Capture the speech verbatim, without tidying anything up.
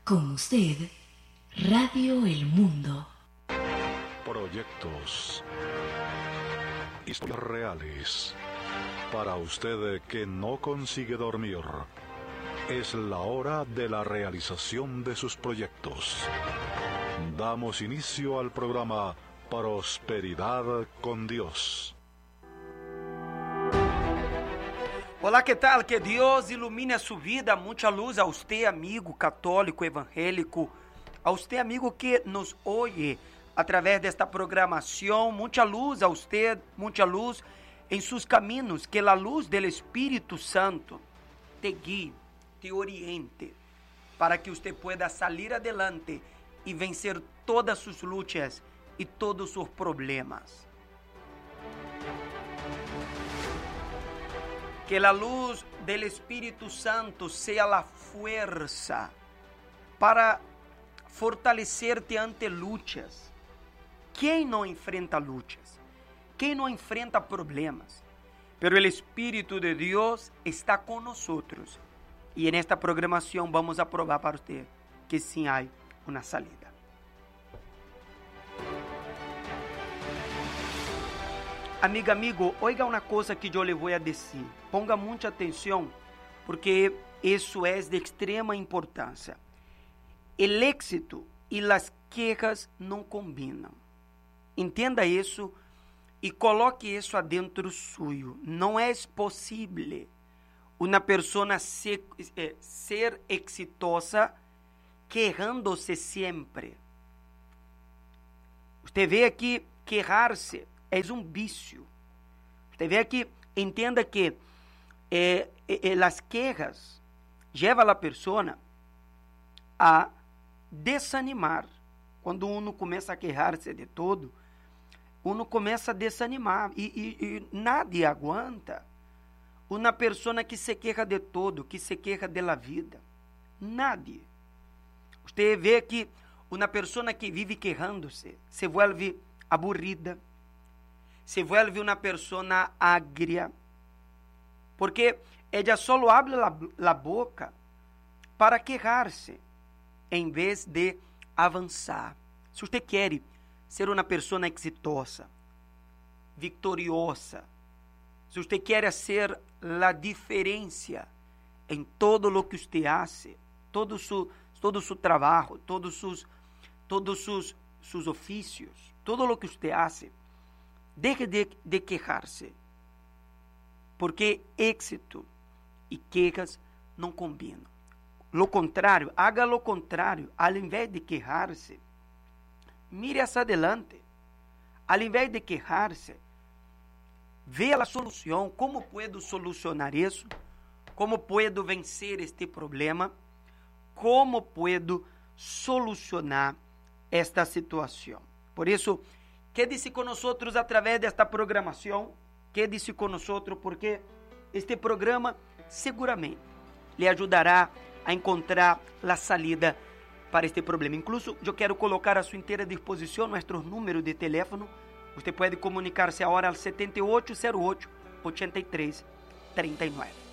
Con usted, Radio El Mundo. Proyectos. Historias reales. Para usted que no consigue dormir, es la hora de la realización de sus proyectos. Damos inicio al programa Prosperidad con Dios. Olá, que tal? Que Deus ilumine a sua vida, muita luz a você, amigo católico, evangélico, a você, amigo que nos ouve através desta programação, muita luz a você, muita luz em seus caminhos, que a luz do Espírito Santo te guie, te oriente, para que você pueda sair adelante e vencer todas suas lutas e todos seus problemas. Que a luz do Espírito Santo seja a força para fortalecer-te ante lutas. Quem não enfrenta lutas? Quem não enfrenta problemas? Pero o Espírito de Deus está com nós. E nesta programação vamos a provar para você que sim há uma salida. Amiga, amigo, oiga uma coisa que eu lhe vou a dizer. Ponga muita atenção, porque isso é de extrema importância. O êxito e as queixas não combinam. Entenda isso e coloque isso adentro suyo. Não é possível uma pessoa ser, eh, ser exitosa quejándose sempre. Você vê aqui quejar-se é um vício. Você vê que entenda que eh, eh, as quejas levam a pessoa a desanimar. Quando uno começa a quejar-se de todo, uno começa a desanimar e, e, e nadie aguanta uma pessoa que se queja de todo, que se queja da vida. Nadie. Você vê que uma pessoa que vive quejando-se se vuelve aburrida, se vuelve uma pessoa agria, porque ela só abre a boca para quejar-se, em vez de avançar. Se você quer ser uma pessoa exitosa, vitoriosa, se você quer ser a diferença em todo o que você faz, todo su, todo seu trabalho, todos sus, todos sus, sus ofícios, todo o que você faz, deje de, de quejar-se, porque êxito e quejas não combinam. Lo contrário, haga lo contrário, ao invés de quejar-se, mire hacia adelante. Ao invés de quejar-se, veja a solução, como puedo solucionar isso, como puedo vencer este problema, como puedo solucionar esta situação. Por isso, quede-se conosco através desta programação, quede-se conosco porque este programa seguramente lhe ajudará a encontrar a salida para este problema. Incluso, eu quero colocar a sua inteira disposição nossos números de teléfono. Você pode comunicar-se agora ao sete oito zero oito, oito três três nove.